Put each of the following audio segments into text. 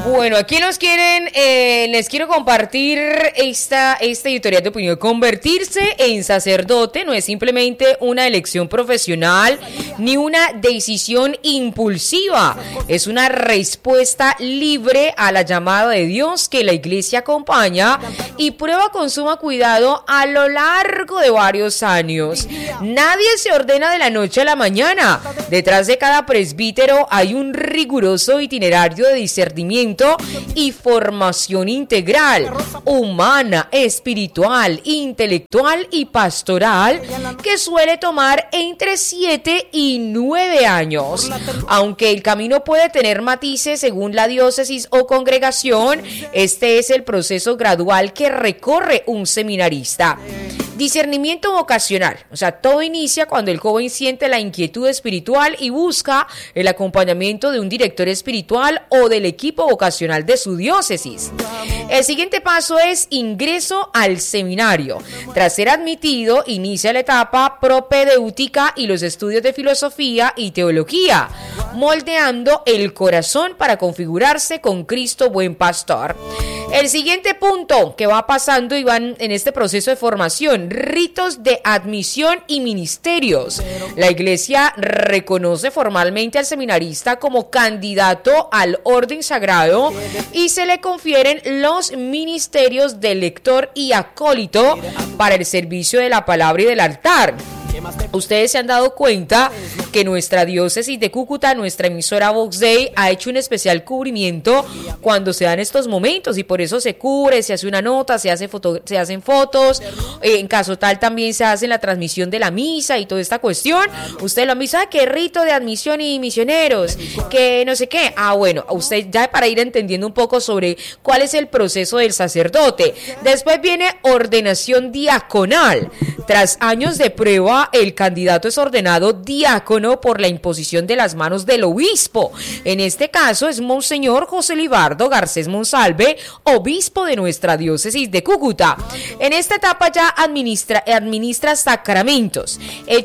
Bueno, aquí les quiero compartir esta editorial de opinión. Convertirse en sacerdote no es simplemente una elección profesional ni una decisión impulsiva. Es una respuesta libre a la llamada de Dios que la iglesia acompaña y prueba con suma cuidado a lo largo de varios años. Nadie se ordena de la noche a la mañana. Detrás de cada presbítero hay un riguroso itinerario de discernimiento y formación integral, humana, espiritual, intelectual y pastoral, que suele tomar entre 7 y 9 años. Aunque el camino puede tener matices según la diócesis o congregación, este es el proceso gradual que recorre un seminarista. Discernimiento vocacional, o sea, todo inicia cuando el joven siente la inquietud espiritual y busca el acompañamiento de un director espiritual o del equipo vocacional de su diócesis. El siguiente paso es ingreso al seminario. Tras ser admitido, inicia la etapa propedéutica y los estudios de filosofía y teología, moldeando el corazón para configurarse con Cristo buen pastor. El siguiente punto que va pasando y van en este proceso de formación, ritos de admisión y ministerios. La iglesia reconoce formalmente al seminarista como candidato al orden sagrado y se le confieren los ministerios de lector y acólito para el servicio de la palabra y del altar. Ustedes se han dado cuenta que nuestra diócesis de Cúcuta, nuestra emisora Vox Day, ha hecho un especial cubrimiento cuando se dan estos momentos y por eso se cubre, se hace una nota, se hacen fotos, en caso tal también se hace la transmisión de la misa y toda esta cuestión. Ustedes lo han visto, ¿qué rito de admisión y misioneros? Que no sé qué. Bueno, usted ya para ir entendiendo un poco sobre cuál es el proceso del sacerdote. Después viene ordenación diaconal. Tras años de prueba, el candidato es ordenado diácono por la imposición de las manos del obispo. En este caso es Monseñor José Libardo Garcés Monsalve, obispo de nuestra diócesis de Cúcuta. En esta etapa ya administra sacramentos.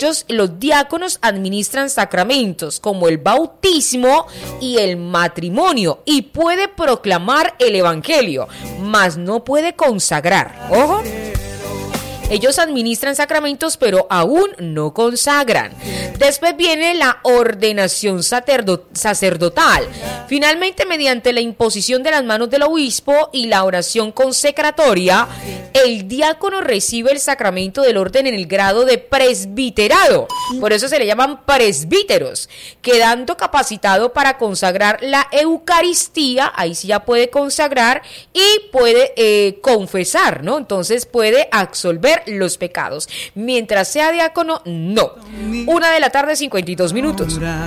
Los diáconos administran sacramentos como el bautismo y el matrimonio y puede proclamar el evangelio, mas no puede consagrar. Ojo. Ellos administran sacramentos, pero aún no consagran. Después viene la ordenación sacerdotal. Finalmente, mediante la imposición de las manos del obispo y la oración consecratoria, el diácono recibe el sacramento del orden en el grado de presbiterado. Por eso se le llaman presbíteros, quedando capacitado para consagrar la Eucaristía. Ahí sí ya puede consagrar y puede confesar, ¿no? Entonces puede absolver los pecados. Mientras sea diácono, no. 1:52 p.m.